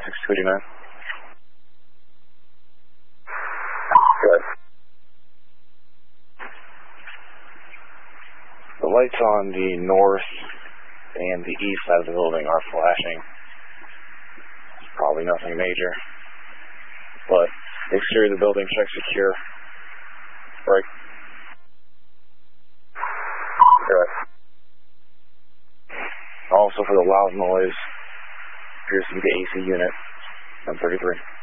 629. Good. The lights on the north and the east side of the building are flashing. Probably nothing major. But the exterior of the building checks secure. Right. Good. Also for the loud noise, appears to be the AC unit, 133.